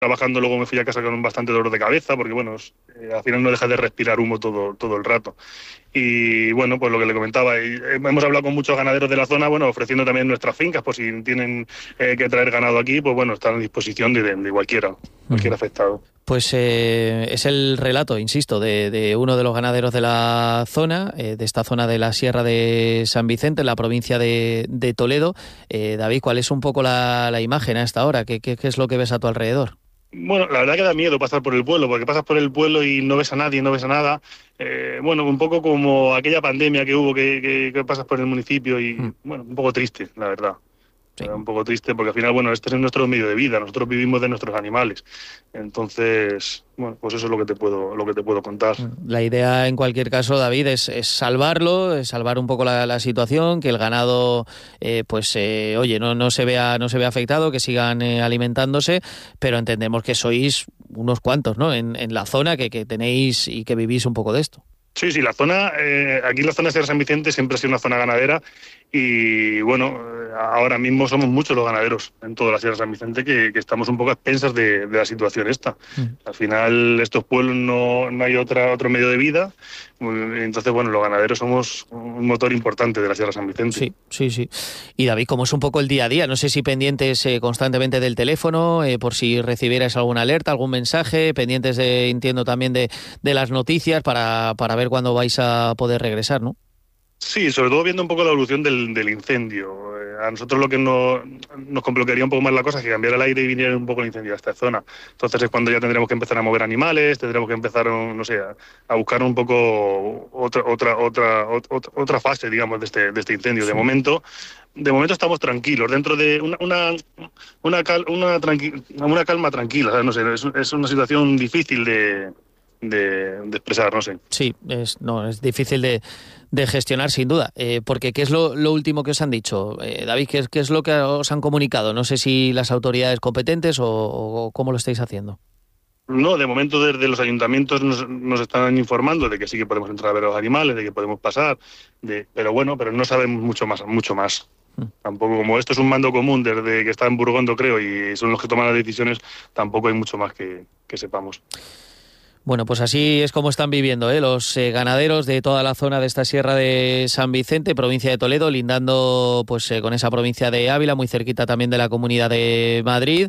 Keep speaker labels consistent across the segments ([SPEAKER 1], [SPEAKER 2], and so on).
[SPEAKER 1] trabajando, luego me fui a casa con un bastante dolor de cabeza, porque bueno, al final no dejas de respirar humo todo el rato. Y bueno, pues lo que le comentaba, hemos hablado con muchos ganaderos de la zona, bueno, ofreciendo también nuestras fincas, por si tienen que traer ganado aquí, pues bueno, están a disposición de cualquier afectado.
[SPEAKER 2] Pues es el relato, insisto, de uno de los ganaderos de la zona, de esta zona de la Sierra de San Vicente, en la provincia de Toledo. David, ¿cuál es un poco la imagen a esta hora? ¿Qué es lo que ves a tu alrededor?
[SPEAKER 1] Bueno, la verdad que da miedo pasar por el pueblo, porque pasas por el pueblo y no ves a nadie, no ves a nada. Bueno, un poco como aquella pandemia que hubo, que pasas por el municipio y, bueno, un poco triste, la verdad. Sí. Un poco triste porque al final, bueno, este es nuestro medio de vida, nosotros vivimos de nuestros animales. Entonces, bueno, pues eso es lo que te puedo contar.
[SPEAKER 2] La idea, en cualquier caso, David, es salvarlo, es salvar un poco la situación, que el ganado, oye, no se vea afectado, que sigan alimentándose, pero entendemos que sois unos cuantos, ¿no? En la zona que tenéis y que vivís un poco de esto.
[SPEAKER 1] Sí, la zona, aquí la zona de Sierra San Vicente siempre ha sido una zona ganadera y bueno, ahora mismo somos muchos los ganaderos en toda la Sierra San Vicente que estamos un poco a expensas de la situación esta. Al final estos pueblos no hay otro medio de vida, entonces bueno, los ganaderos somos un motor importante de la Sierra San Vicente.
[SPEAKER 2] Sí. Y David, ¿cómo es un poco el día a día? No sé si pendientes constantemente del teléfono, por si recibierais alguna alerta, algún mensaje, pendientes entiendo también de las noticias para ver cuándo vais a poder regresar, ¿no?
[SPEAKER 1] Sí, sobre todo viendo un poco la evolución del incendio. A nosotros lo que nos complicaría un poco más la cosa es que cambiara el aire y viniera un poco el incendio a esta zona. Entonces es cuando ya tendremos que empezar a mover animales, tendremos que empezar, no sé, a buscar un poco otra fase, digamos, de este incendio. Sí. De momento estamos tranquilos, dentro de una calma tranquila, ¿sabes? No sé, es una situación difícil de expresar, no sé.
[SPEAKER 2] Sí, es difícil de gestionar sin duda, porque ¿qué es lo último que os han dicho? David, ¿qué es lo que os han comunicado? No sé si las autoridades competentes o cómo lo estáis haciendo.
[SPEAKER 1] No, de momento desde los ayuntamientos nos están informando de que sí que podemos entrar a ver a los animales, de que podemos pasar, pero no sabemos mucho más. Tampoco, como esto es un mando común desde que está en Burgondo, creo, y son los que toman las decisiones, tampoco hay mucho más que sepamos.
[SPEAKER 2] Bueno, pues así es como están viviendo los ganaderos de toda la zona de esta Sierra de San Vicente, provincia de Toledo, lindando pues con esa provincia de Ávila, muy cerquita también de la Comunidad de Madrid.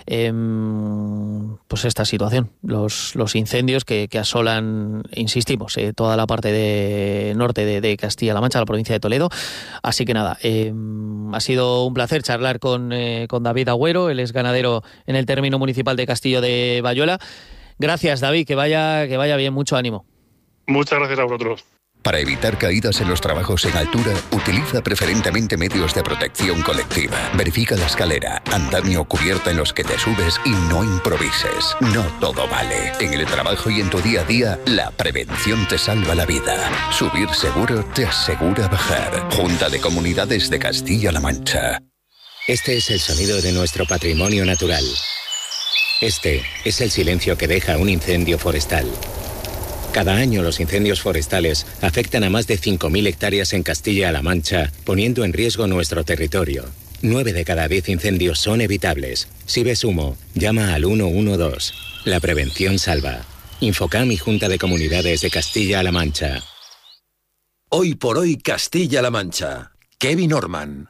[SPEAKER 2] Pues esta situación, los incendios que asolan, insistimos, toda la parte de norte de Castilla-La Mancha, la provincia de Toledo. Así que nada, ha sido un placer charlar con David Agüero, él es ganadero en el término municipal de Castillo de Bayuela. Gracias, David, que vaya bien, mucho ánimo.
[SPEAKER 1] Muchas gracias a vosotros.
[SPEAKER 3] Para evitar caídas en los trabajos en altura, utiliza preferentemente medios de protección colectiva. Verifica la escalera, andamio o cubierta en los que te subes y no improvises. No todo vale. En el trabajo y en tu día a día, la prevención te salva la vida. Subir seguro te asegura bajar. Junta de Comunidades de Castilla-La Mancha.
[SPEAKER 4] Este es el sonido de nuestro patrimonio natural. Este es el silencio que deja un incendio forestal. Cada año los incendios forestales afectan a más de 5.000 hectáreas en Castilla-La Mancha, poniendo en riesgo nuestro territorio. 9 de cada 10 incendios son evitables. Si ves humo, llama al 112. La prevención salva. Infocam y Junta de Comunidades de Castilla-La Mancha.
[SPEAKER 5] Hoy por hoy Castilla-La Mancha. Kevin Orman.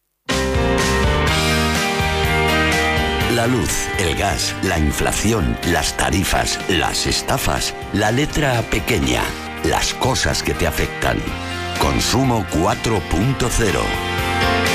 [SPEAKER 5] La luz, el gas, la inflación, las tarifas, las estafas, la letra pequeña, las cosas que te afectan. Consumo 4.0.